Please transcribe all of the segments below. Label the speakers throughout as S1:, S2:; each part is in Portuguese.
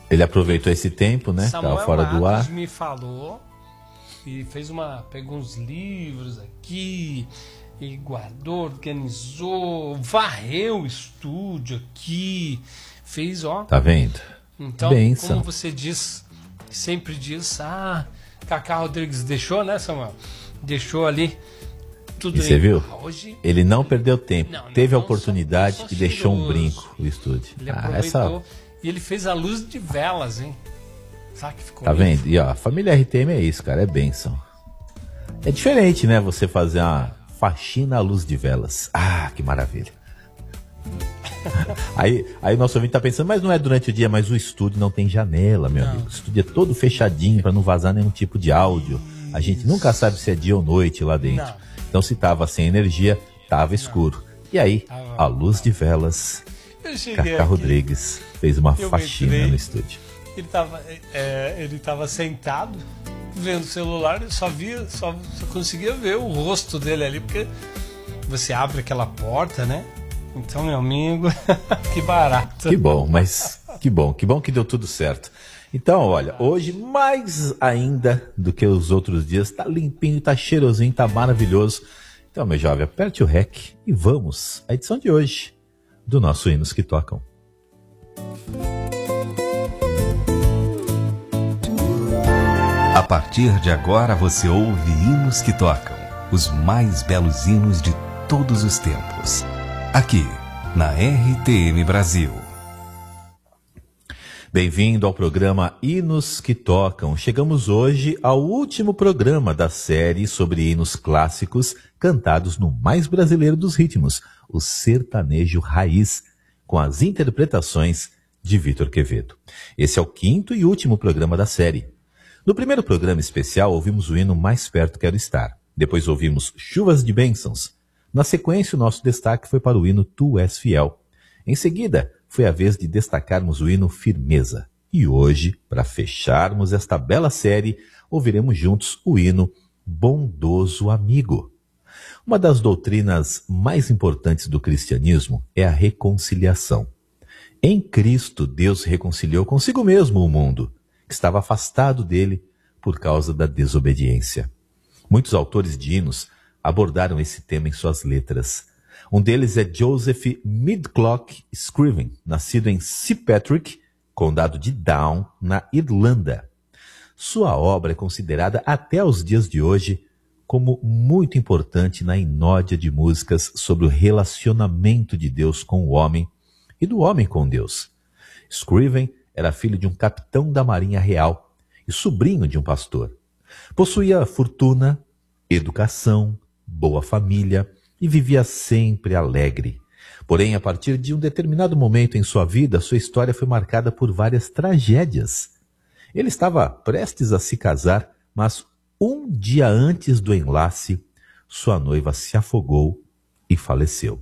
S1: Ele aproveitou esse tempo, né? Estava fora do ar.
S2: Samuel me falou e pegou uns livros aqui e guardou, organizou, varreu o estúdio aqui, fez, ó.
S1: Tá vendo?
S2: Então,
S1: Benção.
S2: como você sempre diz, Cacá Rodrigues deixou, né, Samuel? Deixou ali tudo.
S1: E você viu?
S2: Hoje
S1: ele não perdeu tempo, teve a oportunidade
S2: só
S1: e deixou um
S2: cheiroso.
S1: brinco no estúdio.
S2: Ele aproveitou e ele fez a luz de velas, hein? Sabe que ficou
S1: Tá
S2: lindo?
S1: vendo? E ó, a família RTM é isso, cara, é bênção. É diferente, né, você fazer uma faxina à luz de velas. Ah, que maravilha. Aí o nosso ouvinte tá pensando, mas não é durante o dia, mas o estúdio não tem janela, meu amigo. O estúdio é todo fechadinho para não vazar nenhum tipo de áudio. A gente nunca sabe se é dia ou noite lá dentro.
S2: Não.
S1: Então se tava sem energia, tava escuro. E aí, a luz de velas, Cacá Rodrigues fez uma faxina no estúdio.
S2: Ele tava sentado, vendo o celular, só conseguia ver o rosto dele ali, porque você abre aquela porta, né? Então, meu amigo, que barato.
S1: Que bom, mas que bom que deu tudo certo. Então, olha, hoje mais ainda do que os outros dias, tá limpinho, tá cheirosinho, tá maravilhoso. Então, meu jovem, aperte o REC e vamos à edição de hoje do nosso Hinos que Tocam.
S3: A partir de agora você ouve Hinos que Tocam, os mais belos hinos de todos os tempos. Aqui, na RTM Brasil.
S1: Bem-vindo ao programa Hinos que Tocam. Chegamos hoje ao último programa da série sobre hinos clássicos cantados no mais brasileiro dos ritmos, o sertanejo raiz, com as interpretações de Vitor Quevedo. Esse é o quinto e último programa da série. No primeiro programa especial, ouvimos o hino Mais Perto Quero Estar. Depois ouvimos Chuvas de Bênçãos. Na sequência, o nosso destaque foi para o hino Tu És Fiel. Em seguida, foi a vez de destacarmos o hino Firmeza. E hoje, para fecharmos esta bela série, ouviremos juntos o hino Bondoso Amigo. Uma das doutrinas mais importantes do cristianismo é a reconciliação. Em Cristo, Deus reconciliou consigo mesmo o mundo, que estava afastado dele por causa da desobediência. Muitos autores de hinos abordaram esse tema em suas letras. Um deles é Joseph Midclock Scriven, nascido em Seapatrick, condado de Down, na Irlanda. Sua obra é considerada até os dias de hoje como muito importante na inódia de músicas sobre o relacionamento de Deus com o homem e do homem com Deus. Scriven era filho de um capitão da Marinha Real e sobrinho de um pastor. Possuía fortuna, educação, boa família e vivia sempre alegre. Porém, a partir de um determinado momento em sua vida, sua história foi marcada por várias tragédias. Ele estava prestes a se casar, mas um dia antes do enlace, sua noiva se afogou e faleceu.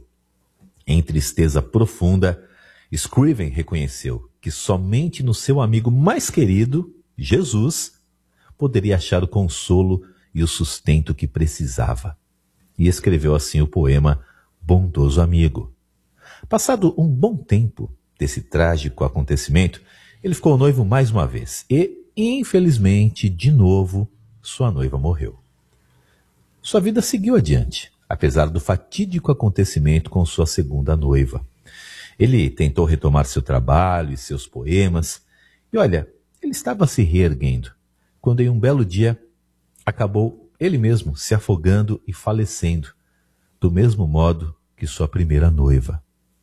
S1: Em tristeza profunda, Scriven reconheceu que somente no seu amigo mais querido, Jesus, poderia achar o consolo e o sustento que precisava. E escreveu assim o poema Bondoso Amigo. Passado um bom tempo desse trágico acontecimento, ele ficou noivo mais uma vez e, infelizmente, de novo, sua noiva morreu. Sua vida seguiu adiante, apesar do fatídico acontecimento com sua segunda noiva. Ele tentou retomar seu trabalho e seus poemas, e olha, ele estava se reerguendo, quando em um belo dia acabou ele mesmo se afogando e falecendo, do mesmo modo que sua primeira noiva.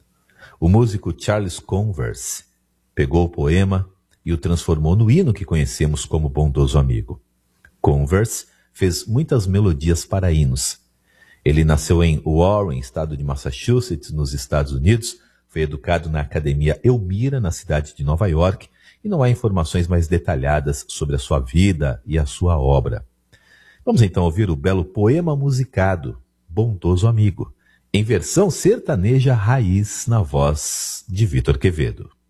S1: O músico Charles Converse pegou o poema e o transformou no hino que conhecemos como Bondoso Amigo. Converse fez muitas melodias para hinos. Ele nasceu em Warren, estado de Massachusetts, nos Estados Unidos, foi educado na Academia Elmira, na cidade de Nova York, e não há informações mais detalhadas sobre a sua vida e a sua obra. Vamos então ouvir o belo poema musicado, Bondoso Amigo, em versão sertaneja raiz na voz de Vitor Quevedo.